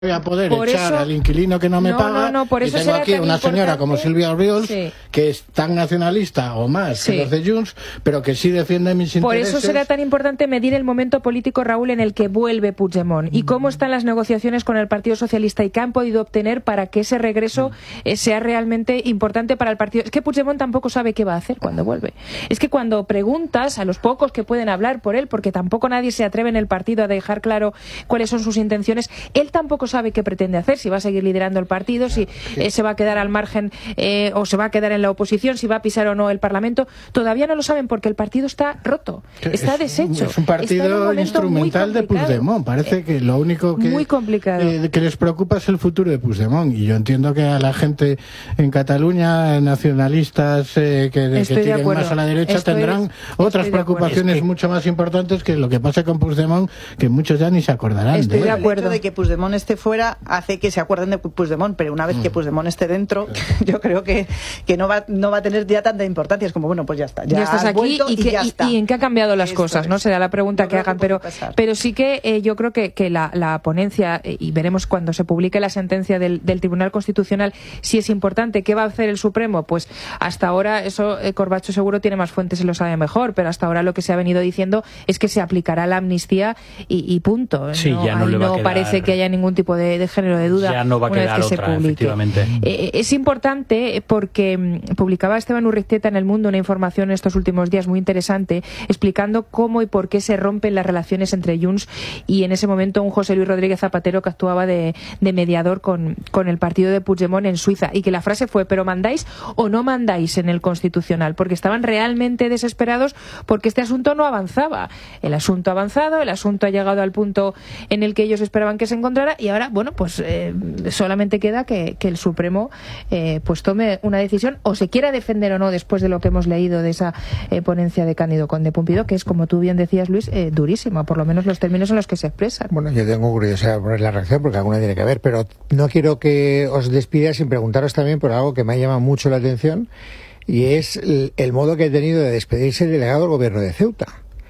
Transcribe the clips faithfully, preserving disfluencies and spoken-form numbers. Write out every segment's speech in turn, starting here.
voy a poder por echar eso, al inquilino que no me no, paga. No, no, por eso y tengo aquí una señora como Silvia Orriols, sí. que es tan nacionalista o más sí. que los de Junts, pero que sí defiende mis intereses. Por eso será tan importante medir el momento político, Raúl, en el que vuelve Puigdemont y cómo están las negociaciones con el Partido Socialista y qué han podido obtener para que ese regreso eh, sea realmente importante para el partido. Es que Puigdemont tampoco sabe qué va a hacer cuando vuelve. Es que cuando preguntas a los pocos que pueden hablar por él, porque tampoco nadie se atreve en el partido a dejar claro cuáles son sus intenciones, él tampoco sabe qué pretende hacer, si va a seguir liderando el partido, si eh, se va a quedar al margen eh, o se va a quedar en la oposición, si va a pisar o no el Parlamento. Todavía no lo saben porque el partido está roto, está deshecho. Es un partido un instrumental de Puigdemont. Parece eh, que lo único que, muy complicado. Eh, que les preocupa es el futuro de Puigdemont. Y yo entiendo que a la gente en Cataluña, nacionalistas eh, que, que tienen más a la derecha, estoy, tendrán otras preocupaciones es que, mucho más importantes que lo que pasa con Puigdemont, que muchos ya ni se acordarán. Estoy de, de acuerdo. El hecho de que Puigdemont esté fuera hace que se acuerden de Puigdemont, pero una vez que Puigdemont esté dentro, yo creo que, que no va no va a tener ya tanta importancia. Es como, bueno, pues ya está. Ya, ya estás aquí y, y, que, ya y, está. y en qué ha cambiado las Esto cosas, es. ¿no? Será la pregunta yo que hagan, pero, pero sí que eh, yo creo que, que la, la ponencia, eh, y veremos cuando se publique la sentencia del, del Tribunal Constitucional, si es importante. ¿Qué va a hacer el Supremo? Pues hasta ahora, eso eh, Corbacho seguro tiene más fuentes y lo sabe mejor, pero hasta ahora lo que se ha venido diciendo es que se aplicará la amnistía y, y punto. Sí, no, ya no, ahí le va no a quedar... parece que haya ningún tipo de, de género de duda. Ya no va a una quedar vez que otra, se publique. efectivamente. Eh, es importante porque mm, publicaba Esteban Urriztieta en El Mundo una información en estos últimos días muy interesante, explicando cómo y por qué se rompen las relaciones entre Junts y en ese momento un José Luis Rodríguez Zapatero que actuaba de, de mediador con, con el partido de Puigdemont en Suiza, y que la frase fue: ¿pero mandáis o no mandáis en el Constitucional? Porque estaban realmente desesperados porque este asunto no avanzaba. El asunto ha avanzado, el asunto ha llegado al punto en el que ellos esperaban que se encontrara, y ahora, bueno, pues eh, solamente queda que, que el Supremo eh, pues tome una decisión, o se quiera defender o no, después de lo que hemos leído de esa eh, ponencia de Cándido Conde Pumpido, que es, como tú bien decías, Luis, eh, durísima, por lo menos los términos en los que se expresan. Bueno, yo tengo curiosidad por la reacción, porque alguna tiene que ver, pero no quiero que os despida sin preguntaros también por algo que me ha llamado mucho la atención, y es el, el modo que ha tenido de despedirse el delegado del gobierno de Ceuta.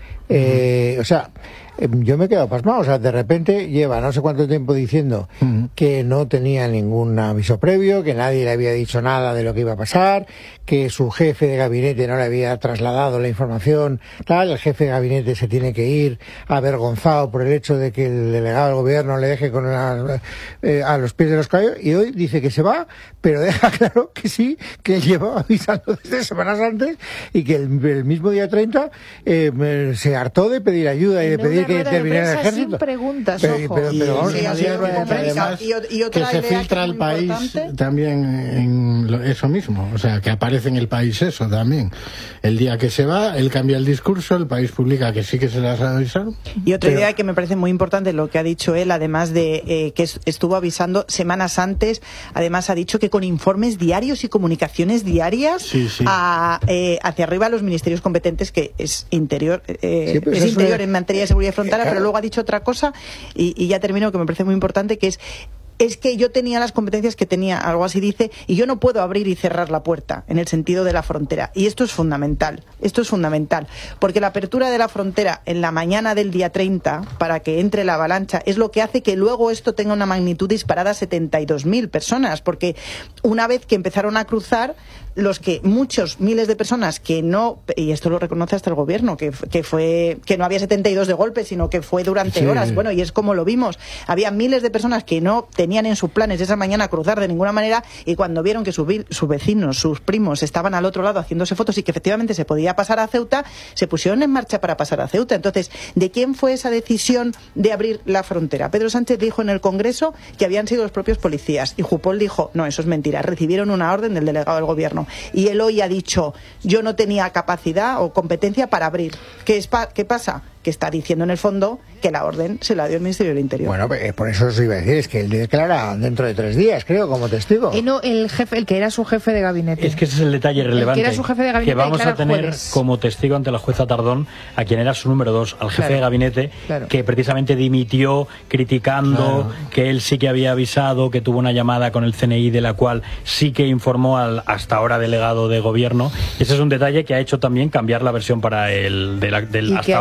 Eh, o sea, yo me he quedado pasmado. O sea, de repente lleva no sé cuánto tiempo diciendo uh-huh. que no tenía ningún aviso previo, que nadie le había dicho nada de lo que iba a pasar, que su jefe de gabinete no le había trasladado la información, tal. El jefe de gabinete se tiene que ir avergonzado por el hecho de que el delegado del gobierno le deje con la, eh, a los pies de los caballos, y hoy dice que se va, pero deja claro que sí, que él llevaba avisando desde semanas antes, y que el, el mismo día treinta eh, se hartó de pedir ayuda y de pedir que terminara el ejército. Sin preguntas, pero, ojo. pero, pero, pero vamos, y, sí, además, y, y otra que se filtra al país importante. También en lo, eso mismo, o sea, que aparece en el país eso también. El día que se va, él cambia el discurso, el país publica que sí que se las avisaron. Y otra pero... idea que me parece muy importante, lo que ha dicho él, además de eh, que estuvo avisando semanas antes, además ha dicho que con informes diarios y comunicaciones diarias sí, sí. A, eh, hacia arriba a los ministerios competentes, que es interior, eh, sí, es interior es... en materia de seguridad frontal, pero luego ha dicho otra cosa, y, y ya termino, que me parece muy importante, que es es que yo tenía las competencias que tenía, algo así dice, y yo no puedo abrir y cerrar la puerta en el sentido de la frontera. Y esto es fundamental, esto es fundamental, porque la apertura de la frontera en la mañana del día treinta, para que entre la avalancha, es lo que hace que luego esto tenga una magnitud disparada a setenta y dos mil personas, porque una vez que empezaron a cruzar, los que muchos miles de personas que no, y esto lo reconoce hasta el gobierno, que, que fue que no había setenta y dos de golpe, sino que fue durante sí. horas, bueno, y es como lo vimos, había miles de personas que no tenían en sus planes esa mañana cruzar de ninguna manera, y cuando vieron que sus su vecinos, sus primos estaban al otro lado haciéndose fotos y que efectivamente se podía pasar a Ceuta, se pusieron en marcha para pasar a Ceuta. Entonces, ¿de quién fue esa decisión de abrir la frontera? Pedro Sánchez dijo en el Congreso que habían sido los propios policías, y Jupol dijo, no, eso es mentira, recibieron una orden del delegado del gobierno. Y él hoy ha dicho, yo no tenía capacidad o competencia para abrir. ¿Qué, es pa ¿Qué pasa? Que está diciendo en el fondo que la orden se la dio el Ministerio del Interior. Bueno, por eso os iba a decir, es que él declara dentro de tres días, creo, como testigo. Y no, el jefe, el que era su jefe de gabinete. Es que ese es el detalle relevante. El que era su jefe de gabinete, que vamos a tener jueves. como testigo ante la jueza Tardón a quien era su número dos, al jefe claro, de gabinete, claro. que precisamente dimitió criticando claro. que él sí que había avisado, que tuvo una llamada con el C N I de la cual sí que informó al hasta ahora delegado de gobierno. Ese es un detalle que ha hecho también cambiar la versión para el de la, del y hasta que ahora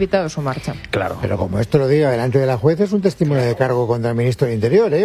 precipitado su marcha. Claro. Pero como esto lo diga delante de la juez, es un testimonio de cargo contra el ministro del Interior, ¿eh?